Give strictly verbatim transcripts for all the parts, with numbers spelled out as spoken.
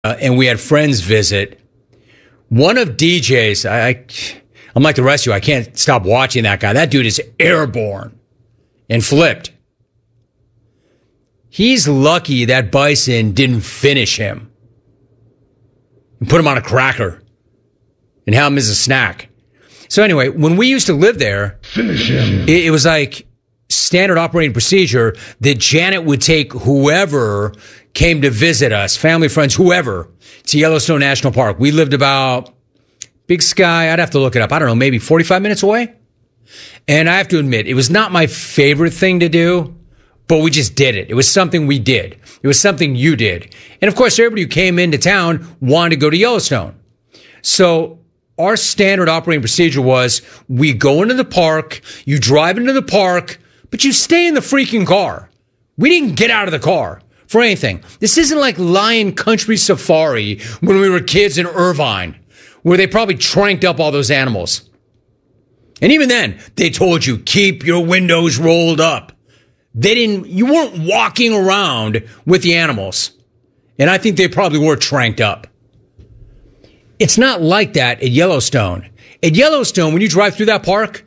uh, and we had friends visit. One of D J's, I, I, I'm like the rest of you, I can't stop watching that guy. That dude is airborne and flipped. He's lucky that bison didn't finish him and put him on a cracker and have him as a snack. So anyway, when we used to live there, finish him. It, it was like standard operating procedure that Janet would take whoever came to visit us, family, friends, whoever, to Yellowstone National Park. We lived about Big Sky. I'd have to look it up. I don't know, maybe forty-five minutes away. And I have to admit, it was not my favorite thing to do, but we just did it. It was something we did. It was something you did. And of course, everybody who came into town wanted to go to Yellowstone. So our standard operating procedure was we go into the park, you drive into the park, but you stay in the freaking car. We didn't get out of the car for anything. This isn't like Lion Country Safari when we were kids in Irvine, where they probably tranked up all those animals. And even then, they told you, keep your windows rolled up. They didn't, you weren't walking around with the animals. And I think they probably were tranked up. It's not like that at Yellowstone. At Yellowstone, when you drive through that park,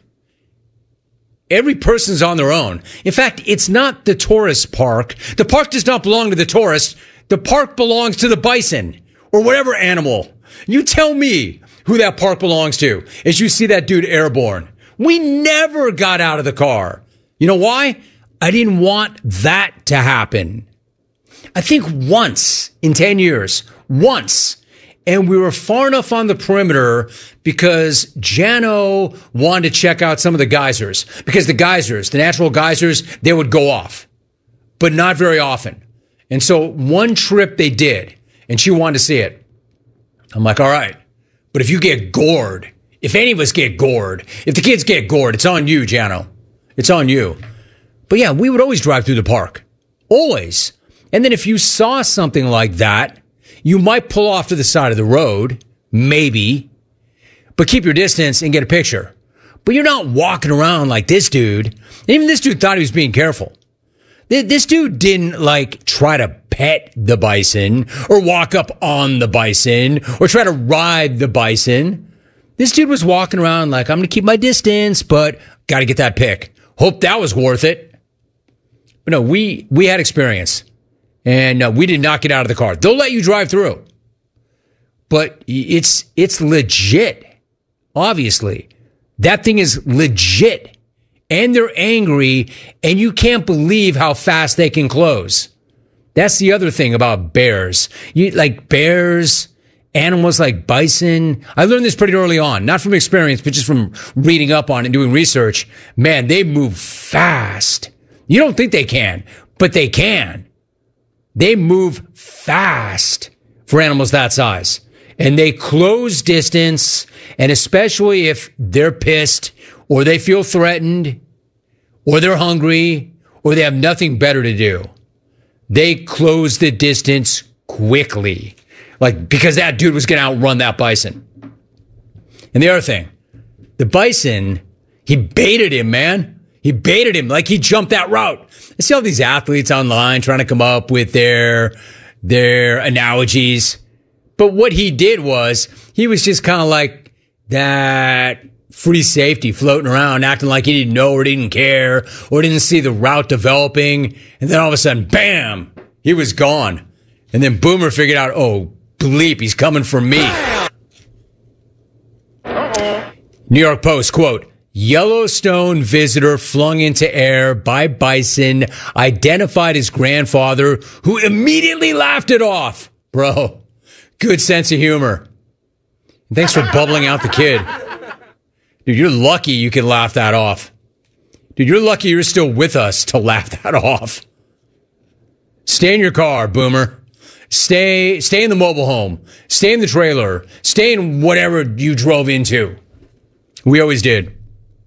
every person's on their own. In fact, it's not the tourist park. The park does not belong to the tourists. The park belongs to the bison or whatever animal. You tell me who that park belongs to as you see that dude airborne. We never got out of the car. You know why? I didn't want that to happen. I think once in ten years, once. And we were far enough on the perimeter because Jano wanted to check out some of the geysers. Because the geysers, the natural geysers, they would go off. But not very often. And so one trip they did, and she wanted to see it. I'm like, all right. But if you get gored, if any of us get gored, if the kids get gored, it's on you, Jano. It's on you. But yeah, we would always drive through the park. Always. And then if you saw something like that, you might pull off to the side of the road, maybe, but keep your distance and get a picture. But you're not walking around like this dude. And even this dude thought he was being careful. This dude didn't like try to pet the bison or walk up on the bison or try to ride the bison. This dude was walking around like, I'm going to keep my distance, but got to get that pic. Hope that was worth it. But no, we, we had experience. And uh, we did not get out of the car. They'll let you drive through. But it's it's legit. Obviously. That thing is legit. And they're angry. And you can't believe how fast they can close. That's the other thing about bears. You, like bears, animals like bison. I learned this pretty early on. Not from experience, but just from reading up on it and doing research. Man, they move fast. You don't think they can, but they can. They move fast for animals that size. And they close distance, and especially if they're pissed, or they feel threatened, or they're hungry, or they have nothing better to do. They close the distance quickly. Like, because that dude was going to outrun that bison. And the other thing, the bison, he baited him, man. He baited him like he jumped that route. I see all these athletes online trying to come up with their, their analogies. But what he did was he was just kind of like that free safety floating around, acting like he didn't know or didn't care or didn't see the route developing. And then all of a sudden, bam, he was gone. And then Boomer figured out, oh, bleep, he's coming for me. Uh-oh. New York Post, quote, Yellowstone visitor flung into air by bison, identified his grandfather, who immediately laughed it off. Bro, good sense of humor. And thanks for bubbling out the kid. Dude, you're lucky you can laugh that off. Dude, you're lucky you're still with us to laugh that off. Stay in your car, Boomer. Stay, stay in the mobile home. Stay in the trailer. Stay in whatever you drove into. We always did.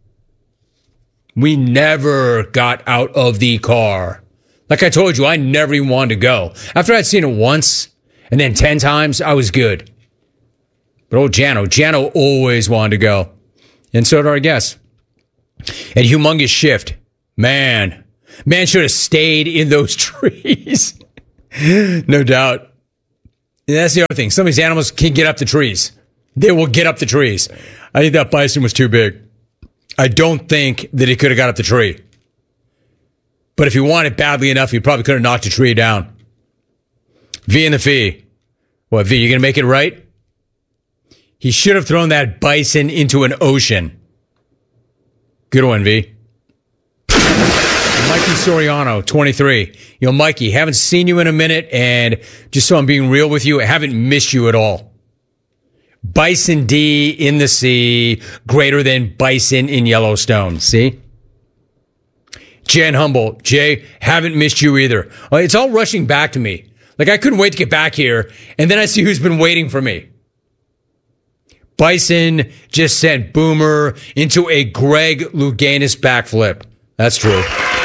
We never got out of the car. Like I told you, I never even wanted to go. After I'd seen it once and then ten times, I was good. But old Jano, Jano always wanted to go. And so did our guests. At Humongous Shift, man, man should have stayed in those trees. No doubt. That's the other thing. Some of these animals can get up the trees. They will get up the trees. I think that bison was too big. I don't think that he could have got up the tree. But if he wanted badly enough, he probably could have knocked a tree down. V in the fee. What, V, you going to make it right? He should have thrown that bison into an ocean. Good one, V. Mikey Soriano, twenty-three. You know, Mikey, haven't seen you in a minute, and just so I'm being real with you, I haven't missed you at all. Bison D in the sea, greater than bison in Yellowstone. See? Jen Humboldt. Jay, haven't missed you either. It's all rushing back to me. Like, I couldn't wait to get back here, and then I see who's been waiting for me. Bison just sent Boomer into a Greg Louganis backflip. That's true.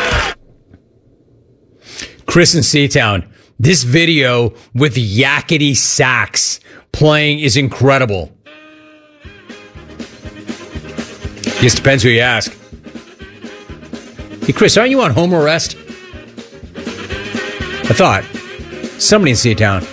Chris in Seatown. This video with yakety sax playing is incredible. Just depends who you ask. Hey, Chris, aren't you on home arrest? I thought. Somebody in Seatown.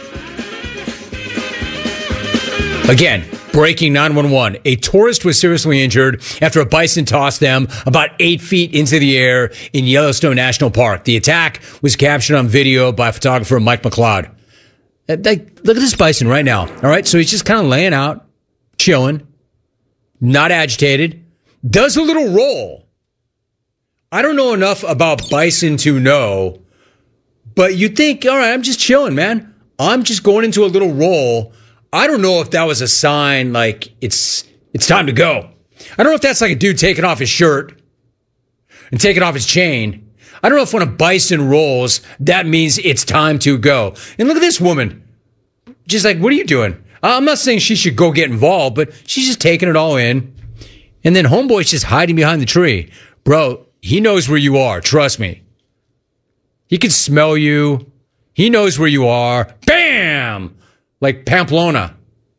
Again, breaking nine one one. A tourist was seriously injured after a bison tossed them about eight feet into the air in Yellowstone National Park. The attack was captured on video by photographer Mike McLeod. Look at this bison right now. All right, so he's just kind of laying out, chilling, not agitated, does a little roll. I don't know enough about bison to know, but you think, all right, I'm just chilling, man. I'm just going into a little roll. I don't know if that was a sign like it's it's time to go. I don't know if that's like a dude taking off his shirt and taking off his chain. I don't know if when a bison rolls, that means it's time to go. And look at this woman. Just like, what are you doing? I'm not saying she should go get involved, but she's just taking it all in. And then homeboy's just hiding behind the tree. Bro, he knows where you are. Trust me. He can smell you. He knows where you are. Bam! Like Pamplona.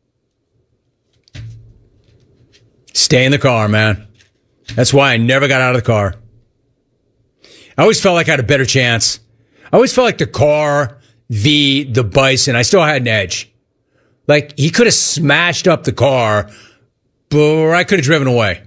Stay in the car, man. That's why I never got out of the car. I always felt like I had a better chance. I always felt like the car, the, the bison, I still had an edge. Like, he could have smashed up the car, but I could have driven away.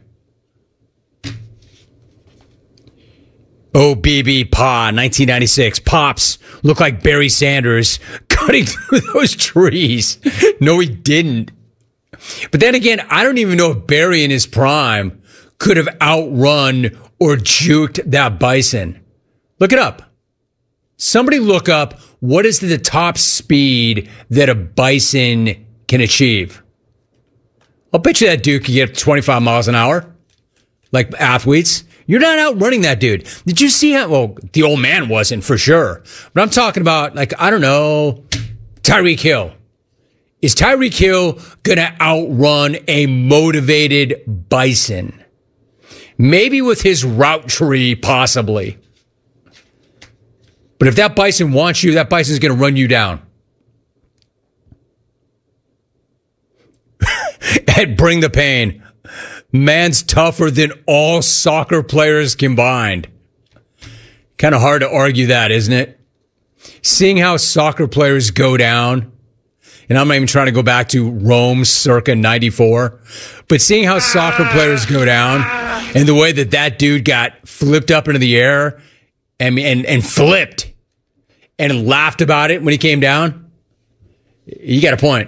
Oh, B B Pa, nineteen ninety-six. Pops looked like Barry Sanders cutting through those trees. No, he didn't. But then again, I don't even know if Barry in his prime could have outrun or juked that bison. Look it up. Somebody look up what is the top speed that a bison can achieve. I'll bet you that dude could get twenty-five miles an hour. Like athletes. You're not outrunning that dude. Did you see how, well, the old man wasn't for sure. But I'm talking about, like, I don't know, Tyreek Hill. Is Tyreek Hill going to outrun a motivated bison? Maybe with his route tree, possibly. But if that bison wants you, that bison's going to run you down. And bring the pain. Man's tougher than all soccer players combined. Kind of hard to argue that, isn't it? Seeing how soccer players go down, and I'm not even trying to go back to Rome circa ninety-four, but seeing how soccer players go down and the way that that dude got flipped up into the air and, and, and flipped and laughed about it when he came down, you got a point.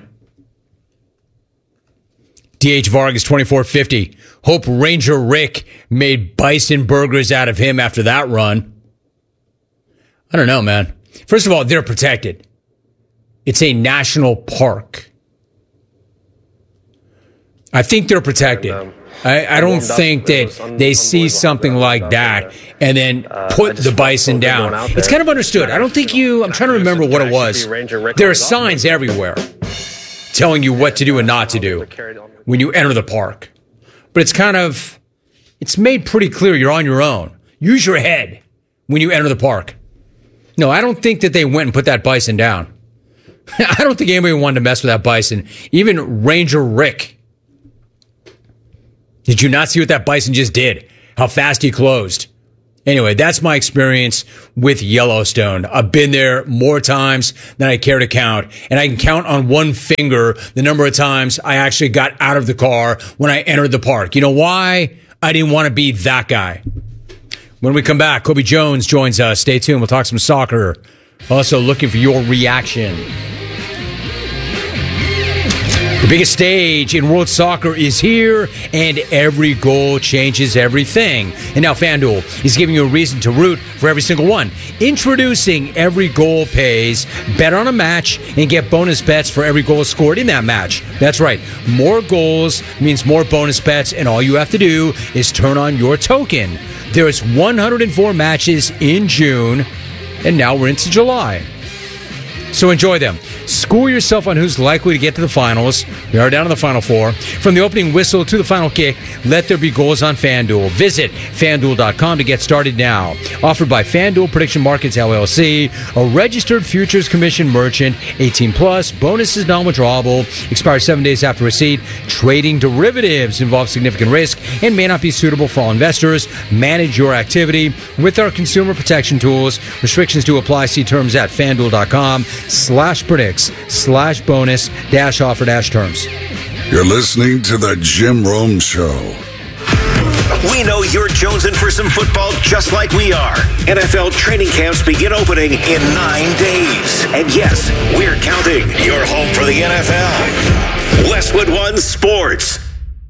D H Vargas, twenty-four fifty. Hope Ranger Rick made bison burgers out of him after that run. I don't know, man. First of all, they're protected. It's a national park. I think they're protected. And, um, I, I don't think that they see something like that and then put the bison down. It's kind of understood. I don't think you, I'm trying to remember what it was. There are signs everywhere telling you what to do and not to do when you enter the park. But it's kind of, it's made pretty clear you're on your own. Use your head when you enter the park. No, I don't think that they went and put that bison down. I don't think anybody wanted to mess with that bison. Even Ranger Rick. Did you not see what that bison just did? How fast he closed. Anyway, that's my experience with Yellowstone. I've been there more times than I care to count. And I can count on one finger the number of times I actually got out of the car when I entered the park. You know why? I didn't want to be that guy. When we come back, Kobe Jones joins us. Stay tuned. We'll talk some soccer. Also looking for your reaction. The biggest stage in world soccer is here, and every goal changes everything. And now FanDuel is giving you a reason to root for every single one. Introducing Every Goal Pays. Bet on a match and get bonus bets for every goal scored in that match. That's right. More goals means more bonus bets, and all you have to do is turn on your token. There's one hundred four matches in June, and now we're into July. So enjoy them. School yourself on who's likely to get to the finals. We are down to the final four. From the opening whistle to the final kick, let there be goals on FanDuel. Visit FanDuel dot com to get started now. Offered by FanDuel Prediction Markets, L L C, a registered Futures Commission merchant, eighteen plus, bonuses non-withdrawable, expires seven days after receipt. Trading derivatives involves significant risk and may not be suitable for all investors. Manage your activity with our consumer protection tools. Restrictions do apply. See terms at FanDuel dot com slash predict. slash bonus dash offer dash terms. You're listening to the Jim Rome Show. We know you're jonesing for some football just like we are. N F L training camps begin opening in nine days. And yes, we're counting. You're home for the N F L. Westwood One Sports.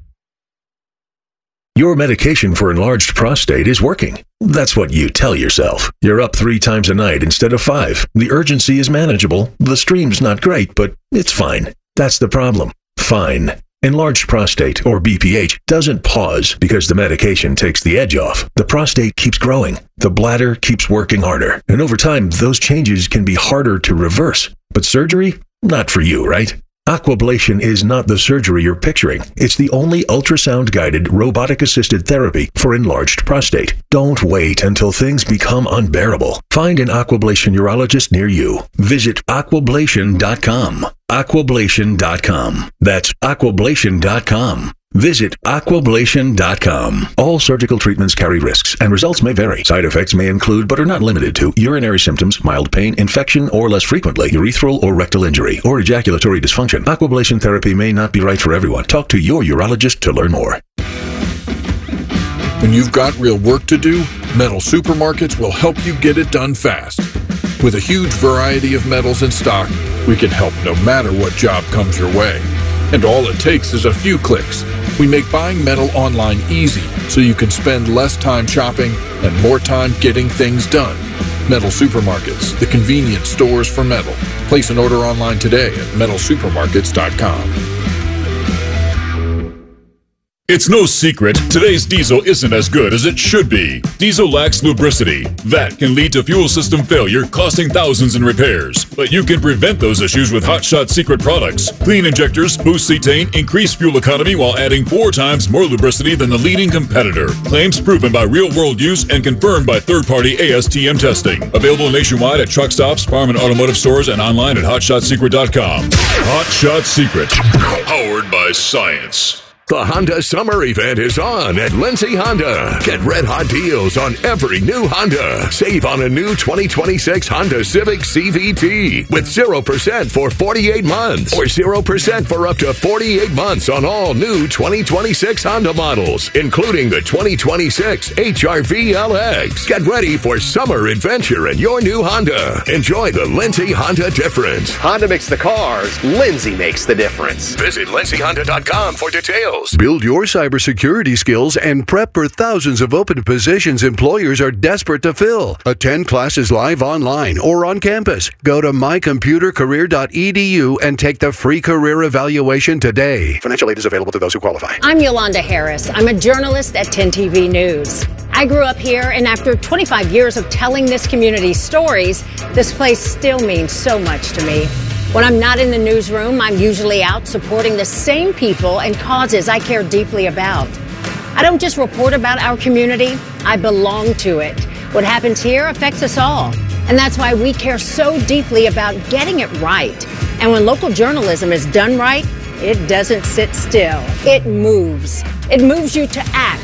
Your medication for enlarged prostate is working. That's what you tell yourself. You're up three times a night instead of five. The urgency is manageable. The stream's not great, but it's fine. That's the problem. Fine. Enlarged prostate, or B P H, doesn't pause because the medication takes the edge off. The prostate keeps growing. The bladder keeps working harder. And over time, those changes can be harder to reverse. But surgery? Not for you, right? Aquablation is not the surgery you're picturing. It's the only ultrasound-guided, robotic-assisted therapy for enlarged prostate. Don't wait until things become unbearable. Find an Aquablation urologist near you. Visit aquablation dot com. aquablation dot com. That's aquablation dot com. Visit aquablation dot com. All surgical treatments carry risks, and results may vary. Side effects may include, but are not limited to, urinary symptoms, mild pain, infection, or less frequently, urethral or rectal injury, or ejaculatory dysfunction. Aquablation therapy may not be right for everyone. Talk to your urologist to learn more. When you've got real work to do, Metal Supermarkets will help you get it done fast. With a huge variety of metals in stock, we can help no matter what job comes your way. And all it takes is a few clicks. We make buying metal online easy so you can spend less time shopping and more time getting things done. Metal Supermarkets, the convenient stores for metal. Place an order online today at metal supermarkets dot com. It's no secret, today's diesel isn't as good as it should be. Diesel lacks lubricity. That can lead to fuel system failure, costing thousands in repairs. But you can prevent those issues with Hot Shot Secret products. Clean injectors, boost cetane, increase fuel economy while adding four times more lubricity than the leading competitor. Claims proven by real-world use and confirmed by third-party A S T M testing. Available nationwide at truck stops, farm and automotive stores, and online at hot shot secret dot com. Hot Shot Secret. Powered by science. The Honda Summer Event is on at Lindsay Honda. Get red-hot deals on every new Honda. Save on a new twenty twenty-six Honda Civic C V T with zero percent for forty-eight months or zero percent for up to forty-eight months on all new twenty twenty-six Honda models, including the twenty twenty-six H R V L X. Get ready for summer adventure in your new Honda. Enjoy the Lindsay Honda difference. Honda makes the cars. Lindsay makes the difference. Visit lindsay honda dot com for details. Build your cybersecurity skills and prep for thousands of open positions employers are desperate to fill. Attend classes live online or on campus. Go to my computer career dot e d u and take the free career evaluation today. Financial aid is available to those who qualify. I'm Yolanda Harris. I'm a journalist at ten T V News. I grew up here, and after twenty-five years of telling this community's stories, this place still means so much to me. When I'm not in the newsroom, I'm usually out supporting the same people and causes I care deeply about. I don't just report about our community, I belong to it. What happens here affects us all. And that's why we care so deeply about getting it right. And when local journalism is done right, it doesn't sit still. It moves. It moves you to act.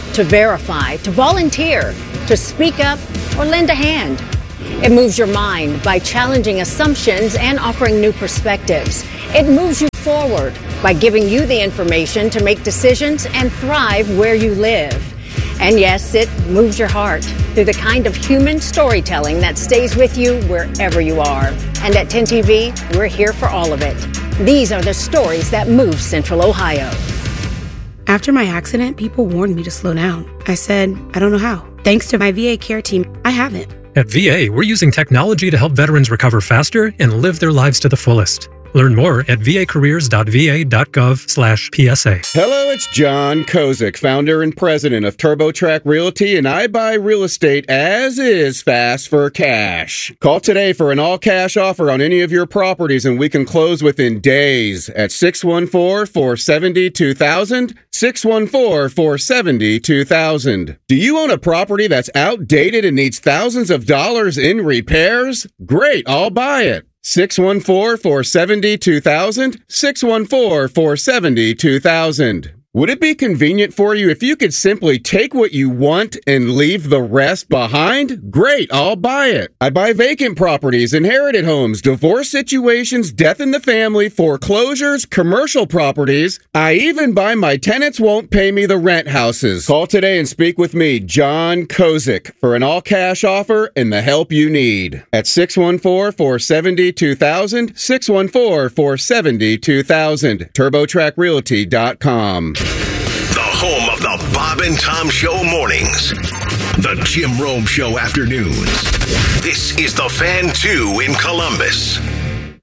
to verify, to volunteer, to speak up, or lend a hand. It moves your mind by challenging assumptions and offering new perspectives. It moves you forward by giving you the information to make decisions and thrive where you live. And yes, it moves your heart through the kind of human storytelling that stays with you wherever you are. And at ten T V, we're here for all of it. These are the stories that move Central Ohio. After my accident, people warned me to slow down. I said, I don't know how. Thanks to my V A care team, I haven't. At V A, we're using technology to help veterans recover faster and live their lives to the fullest. Learn more at vacareers.va.gov slash PSA. Hello, it's John Kozik, founder and president of TurboTrack Realty, and I buy real estate as is fast for cash. Call today for an all-cash offer on any of your properties, and we can close within days at six one four, four seven zero, two thousand, six one four, four seven zero, two thousand. Do you own a property that's outdated and needs thousands of dollars in repairs? Great, I'll buy it. six one four, four seven zero, two thousand, six one four, four seven zero, two thousand. Would it be convenient for you if you could simply take what you want and leave the rest behind? Great, I'll buy it. I buy vacant properties, inherited homes, divorce situations, death in the family, foreclosures, commercial properties. I even buy my tenants won't pay me the rent houses. Call today and speak with me, John Kozik, for an all-cash offer and the help you need. At six one four, four seven zero, two thousand, six one four, four seven zero, two thousand, turbo track realty dot com. The home of the Bob and Tom Show mornings. The Jim Rome Show afternoons. This is The Fan two in Columbus.